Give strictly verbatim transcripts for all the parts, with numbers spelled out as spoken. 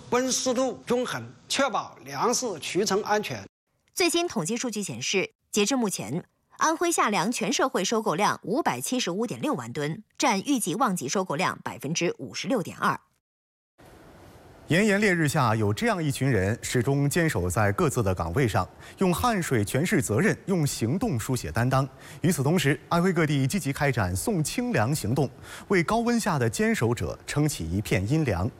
温湿度均衡，确保粮食储存安全。 最新统计数据显示，截至目前，安徽夏粮全社会收购量五百七十五点六万吨，占预计旺季收购量百分之五十六点二。 炎炎烈日下，有这样一群人始终坚守在各自的岗位上，用汗水诠释责任，用行动书写担当。与此同时，安徽各地积极开展送清凉行动，为高温下的坚守者撑起一片阴凉。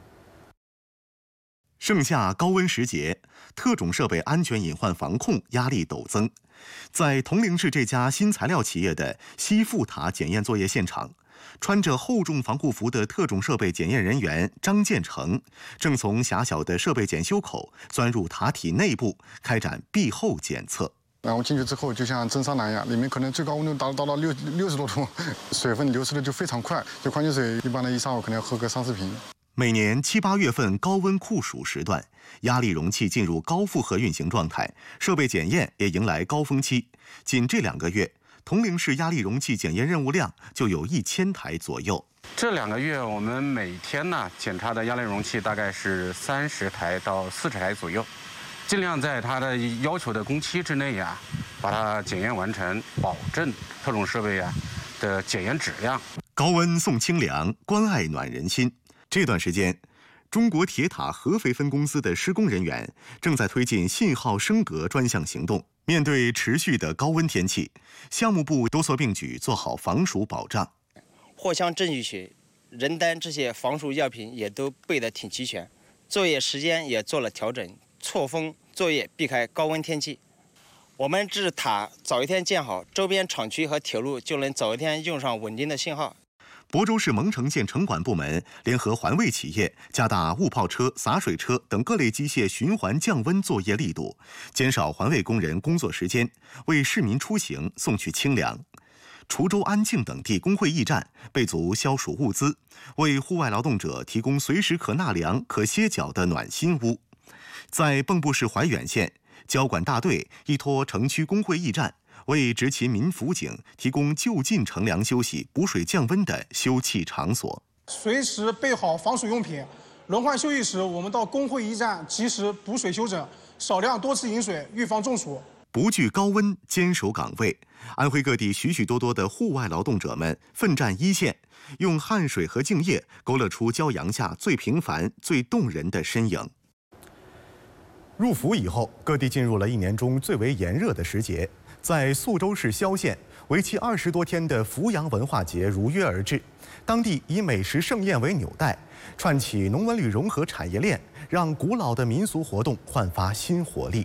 盛夏高温时节，特种设备安全隐患防控压力陡增。在铜陵市这家新材料企业的西富塔检验作业现场，穿着厚重防护服的特种设备检验人员张建成，正从狭小的设备检修口钻入塔体内部，开展壁后检测。 然后进去之后，就像蒸桑拿一样，里面可能最高温度达达到六六十多度，水分流失的就非常快。就矿泉水，一般的一上午可能要喝个三四瓶。 每年七八月份高温酷暑时段，压力容器进入高负荷运行状态，设备检验也迎来高峰期。仅这两个月，铜陵市压力容器检验任务量就有一千台左右。 这两个月，我们每天呢检查的压力容器大概是三十台到四十台左右，尽量在它的要求的工期之内呀，把它检验完成，保证特种设备呀的检验质量。 高温送清凉，关爱暖人心。这段时间，中国铁塔合肥分公司的施工人员正在推进信号升格专项行动。面对持续的高温天气，项目部多措并举，做好防暑保障。 藿香正气水、人丹这些防暑药品也都备得挺齐全，作业时间也做了调整，错峰作业，避开高温天气。我们这塔早一天建好，周边厂区和铁路就能早一天用上稳定的信号。 亳州市蒙城县城管部门联合环卫企业，加大雾炮车、洒水车等各类机械循环降温作业力度，减少环卫工人工作时间，为市民出行送去清凉。滁州、安庆等地工会驿站备足消暑物资，为户外劳动者提供随时可纳凉、可歇脚的暖心屋。在蚌埠市怀远县，交管大队依托城区工会驿站，为执勤民辅警提供就近乘凉休息、补水降温的休憩场所。 随时备好防暑用品，轮换休息时，我们到工会驿站及时补水休整，少量多次饮水，预防中暑。 不惧高温，坚守岗位，安徽各地许许多多的户外劳动者们奋战一线，用汗水和敬业勾勒出骄阳下最平凡、最动人的身影。入伏以后，各地进入了一年中最为炎热的时节。在宿州市萧县，为期二十多天的伏阳文化节如约而至。当地以美食盛宴为纽带，串起农文旅融合产业链，让古老的民俗活动焕发新活力。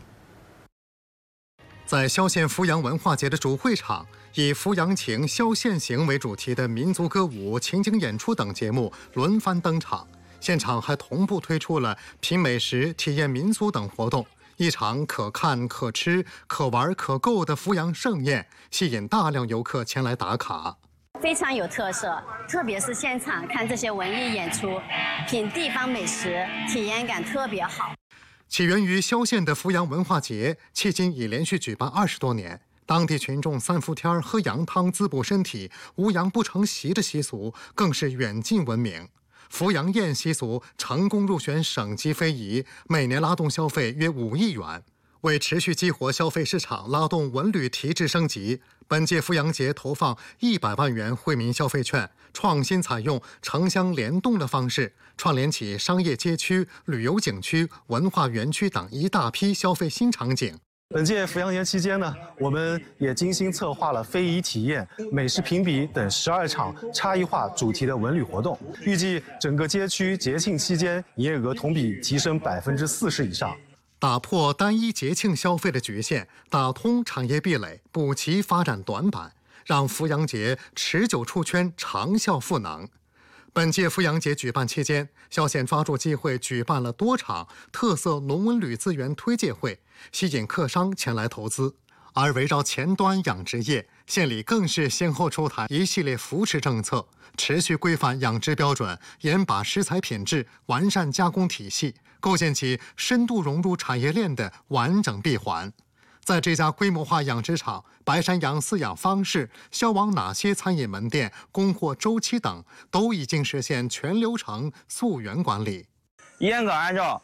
在萧县伏阳文化节的主会场，以“伏阳情，萧县行”为主题的民族歌舞、情景演出等节目轮番登场。现场还同步推出了品美食、体验民俗等活动。一场可看、可吃、可玩、可购的伏阳盛宴，吸引大量游客前来打卡。 非常有特色，特别是现场看这些文艺演出，品地方美食，体验感特别好。 起源于萧县的伏阳文化节，迄今已连续举办二十多年。当地群众三伏天喝羊汤滋补身体、无羊不成席的习俗，更是远近闻名。伏阳宴习俗成功入选省级非遗，每年拉动消费约五亿元。为持续激活消费市场，拉动文旅提质升级，本届伏阳节投放一百万元惠民消费券，创新采用城乡联动的方式，串联起商业街区、旅游景区、文化园区等一大批消费新场景。 本届伏阳节期间呢，我们也精心策划了非遗体验、美食评比等十二场差异化主题的文旅活动，预计整个街区节庆期间营业额同比提升百分之四十以上。打破单一节庆消费的局限，打通产业壁垒，补齐发展短板，让伏阳节持久出圈、长效赋能。本届伏阳节举办期间，萧县抓住机会举办了多场特色农文旅资源推介会，吸引客商前来投资。而围绕前端养殖业，县里更是先后出台一系列扶持政策，持续规范养殖标准，严把食材品质，完善加工体系，构建起深度融入产业链的完整闭环。在这家规模化养殖场，白山羊饲养方式、销往哪些餐饮门店、供货周期等，都已经实现全流程溯源管理， 严格按照